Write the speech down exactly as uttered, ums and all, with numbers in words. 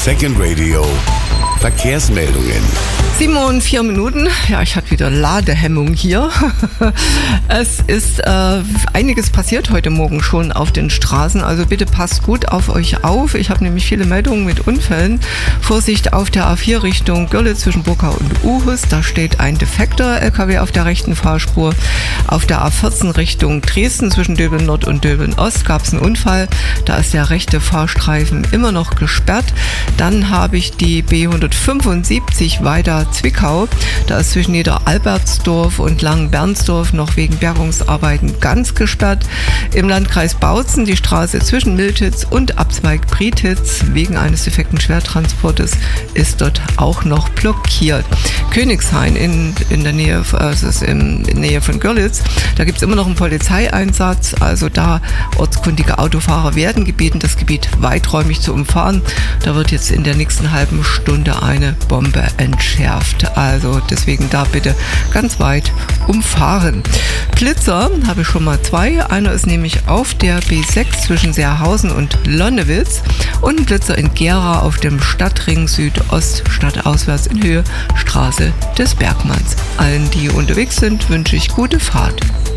Second Radio Verkehrsmeldungen. sieben und vier Minuten. Ja, ich hatte wieder Ladehemmung hier. Es ist äh, einiges passiert heute Morgen schon auf den Straßen. Also bitte passt gut auf euch auf. Ich habe nämlich viele Meldungen mit Unfällen. Vorsicht auf der A vier Richtung Görlitz zwischen Burkau und Uhus. Da steht ein defekter L K W auf der rechten Fahrspur. Auf der A vierzehn Richtung Dresden zwischen Döbeln Nord und Döbeln Ost gab es einen Unfall. Da ist der rechte Fahrstreifen immer noch gesperrt. Dann habe ich die B hundertfünfundsiebzig weiter Zwickau. Da ist zwischen Niederalbertsdorf und Langenbernsdorf noch wegen Bergungsarbeiten ganz gesperrt. Im Landkreis Bautzen die Straße zwischen Miltitz und Abzweig Prietitz wegen eines defekten Schwertransportes ist dort auch noch blockiert. Königshain in, in der Nähe, also ist in, in Nähe von Görlitz, da gibt es immer noch einen Polizeieinsatz. Also da ortskundige Autofahrer werden gebeten, das Gebiet weiträumig zu umfahren. Da wird jetzt in der nächsten halben Stunde eine Bombe entschärft. Also deswegen da bitte ganz weit umfahren. Blitzer habe ich schon mal zwei. Einer ist nämlich auf der B sechs zwischen Seerhausen und Lonnewitz und ein Blitzer in Gera auf dem Stadtring Südost stadtauswärts in Höhe Straße des Bergmanns. Allen, die unterwegs sind, wünsche ich gute Fahrt.